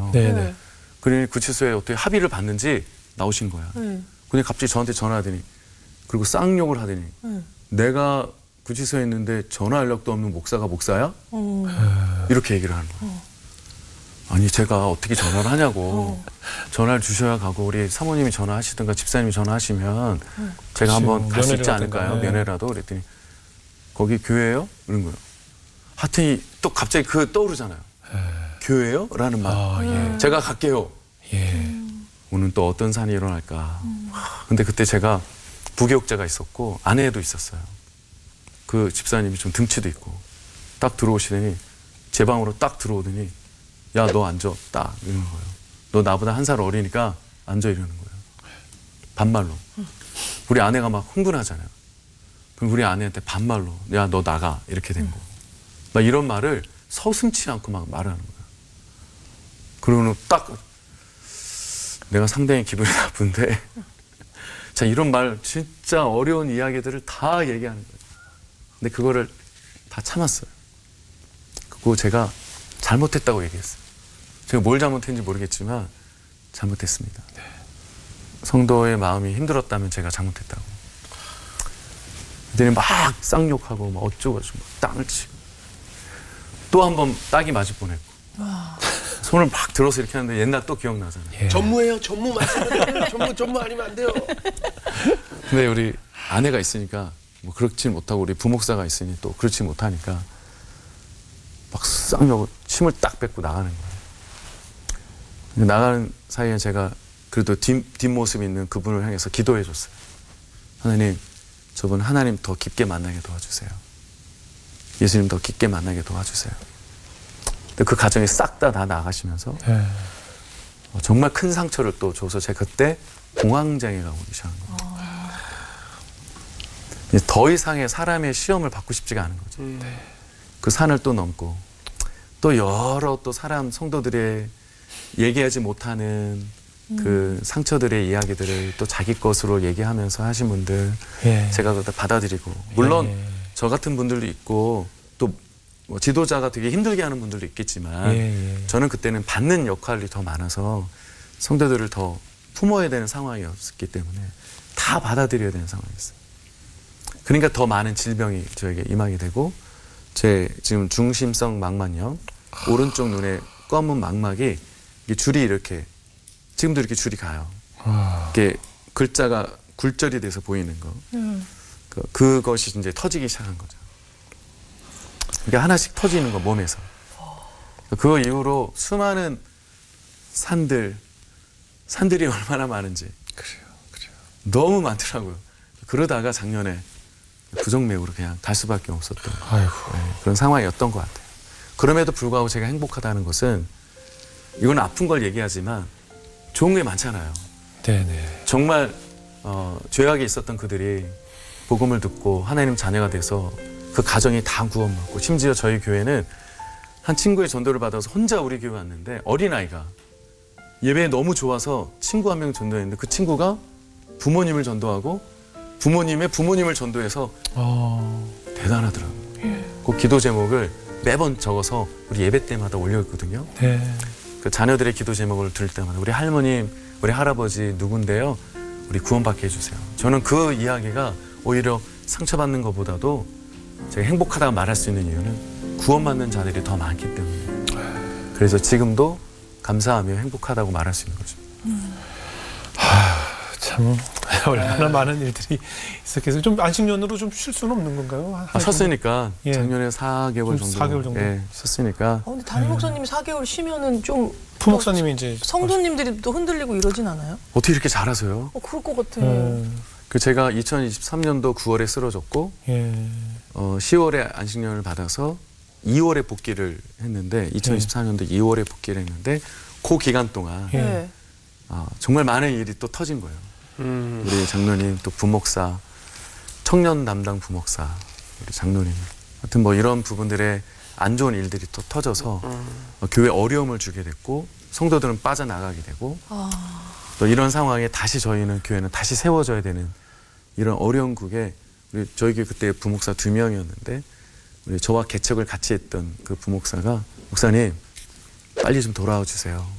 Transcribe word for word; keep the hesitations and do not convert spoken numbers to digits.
거예요. 네네. 그러니 구치소에 어떻게 합의를 받는지 나오신 거야. 네. 근데 갑자기 저한테 전화하더니 그리고 쌍욕을 하더니 네. 내가 구치소에 있는데 전화 연락도 없는 목사가 목사야? 어. 이렇게 얘기를 하는 거예요. 어. 아니 제가 어떻게 전화를 하냐고. 어. 전화를 주셔야 가고 우리 사모님이 전화하시든가 집사님이 전화하시면 음. 제가 한번 그치, 갈 수 있지 면회라든가. 않을까요? 네. 면회라도. 그랬더니 거기 교회예요? 이런 거예요. 하여튼 또 갑자기 그 떠오르잖아요. 교회요? 라는 말. 아, 예. 제가 갈게요. 예. 오늘 또 어떤 산이 일어날까. 근데 그때 제가 부교육자가 있었고 아내도 있었어요. 그 집사님이 좀 등치도 있고 딱 들어오시더니 제 방으로 딱 들어오더니 야, 너 앉아. 딱 이러는 거예요. 너 나보다 한 살 어리니까 앉아 이러는 거예요. 반말로. 우리 아내가 막 흥분하잖아요. 그럼 우리 아내한테 반말로 야, 너 나가. 이렇게 된 거고. 막 이런 말을 서슴치 않고 막 말하는 거예요. 그러고는 딱 내가 상당히 기분이 나쁜데 자, 이런 말 진짜 어려운 이야기들을 다 얘기하는 거예요. 근데 그거를 다 참았어요. 그거 제가 잘못했다고 얘기했어요. 제가 뭘 잘못했는지 모르겠지만 잘못했습니다. 네. 성도의 마음이 힘들었다면 제가 잘못했다고. 그들이 막 쌍욕하고 막 어쩌고 저쩌고 막 땅을 치고 또 한 번 딱이 맞을 뻔했고 손을 막 들어서 이렇게 하는데 옛날 또 기억나잖아요. 예. 전무예요. 전무 맞아요. 전무 전무 아니면 안 돼요. 근데 우리 아내가 있으니까 뭐 그렇지 못하고 우리 부목사가 있으니 또 그렇지 못하니까 막 쌍욕을 침을 딱 뱉고 나가는 거예요. 근데 나가는 사이에 제가 그래도 뒷, 뒷모습 있는 그분을 향해서 기도해 줬어요. 하나님, 저분 하나님 더 깊게 만나게 도와주세요. 예수님 더 깊게 만나게 도와주세요. 근데 그 가정이 싹 다 다 나가시면서 예. 정말 큰 상처를 또 줘서 제가 그때 공황장애가 오기 시작한 거예요. 이제 더 이상의 사람의 시험을 받고 싶지가 않은 거죠. 음. 그 산을 또 넘고 또 여러 또 사람 성도들의 얘기하지 못하는 그 상처들의 이야기들을 또 자기 것으로 얘기하면서 하신 분들 예. 제가 그걸 다 받아들이고 물론 예. 저 같은 분들도 있고 또 뭐 지도자가 되게 힘들게 하는 분들도 있겠지만 예, 예. 저는 그때는 받는 역할이 더 많아서 성도들을 더 품어야 되는 상황이었기 때문에 다 받아들여야 되는 상황이었어요. 그러니까 더 많은 질병이 저에게 임하게 되고 제 지금 중심성 망막염 오른쪽 눈에 검은 망막이 이게 줄이 이렇게 지금도 이렇게 줄이 가요. 아. 이게 글자가 굴절이 돼서 보이는 거. 음. 그, 그것이 이제 터지기 시작한 거죠. 이게 하나씩 터지는 거 몸에서. 그 이후로 수많은 산들, 산들이 얼마나 많은지 그래요. 그래요. 너무 많더라고요. 그러다가 작년에 부정맥으로 그냥 갈 수밖에 없었던 아이고. 네, 그런 상황이었던 것 같아요. 그럼에도 불구하고 제가 행복하다는 것은 이건 아픈 걸 얘기하지만 좋은 게 많잖아요. 네네. 정말 어, 죄악에 있었던 그들이 복음을 듣고 하나님 자녀가 돼서 그 가정이 다 구원받고 심지어 저희 교회는 한 친구의 전도를 받아서 혼자 우리 교회 왔는데 어린아이가 예배에 너무 좋아서 친구 한 명 전도했는데 그 친구가 부모님을 전도하고 부모님의 부모님을 전도해서 어. 대단하더라고요. 그 기도 제목을 매번 적어서 우리 예배 때마다 올려있거든요. 네. 그 자녀들의 기도 제목을 들을 때마다 우리 할머님, 우리 할아버지 누군데요? 우리 구원받게 해주세요. 저는 그 이야기가 오히려 상처받는 것보다도 제가 행복하다고 말할 수 있는 이유는 구원받는 자들이 더 많기 때문에 그래서 지금도 감사하며 행복하다고 말할 수 있는 거죠. 참 얼마나 많은 일들이 있었겠어요. 좀 안식년으로 좀 쉴 수는 없는 건가요? 아, 쉬었으니까 예. 작년에 사 개월 좀 정도, 사 개월 정도? 예, 쉬었으니까 어, 근데 담임 목사님이 사 개월 쉬면은 좀 부목사님이 이제 성도님들이 또 흔들리고 이러진 않아요? 어떻게 이렇게 잘하세요? 어, 그럴 것 같아요. 음, 그 제가 이천이십삼 년도 구월에 쓰러졌고 예. 어, 시월에 안식년을 받아서 이월에 복귀를 했는데 이천이십사 년도 이월에 복귀를 했는데 그 기간 동안 예. 네. 어, 정말 많은 일이 또 터진 거예요. 음. 우리 장로님 또 부목사, 청년 담당 부목사, 우리 장로님 하여튼 뭐 이런 부분들에 안 좋은 일들이 또 터져서 음. 어, 교회 어려움을 주게 됐고 성도들은 빠져나가게 되고 아, 또 이런 상황에 다시 저희는 교회는 다시 세워져야 되는 이런 어려운 국에 우리 저희 교회 그때 부목사 두 명이었는데 우리 저와 개척을 같이 했던 그 부목사가 목사님 빨리 좀 돌아와 주세요.